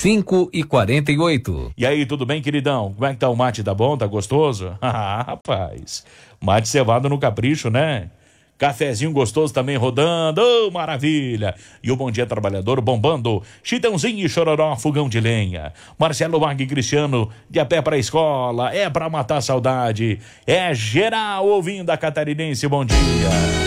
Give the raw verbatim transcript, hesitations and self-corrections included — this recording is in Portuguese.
cinco e quarenta e oito. E aí, tudo bem, queridão? Como é que tá o mate? Tá bom? Tá gostoso? Ah, rapaz, mate cevado no capricho, né? Cafezinho gostoso também rodando, oh, maravilha! E o Bom Dia Trabalhador bombando, Chitãozinho e Chororó, fogão de lenha. Marcelo Wag Cristiano, de a pé pra escola, é pra matar a saudade. É geral ouvindo a Catarinense, bom dia.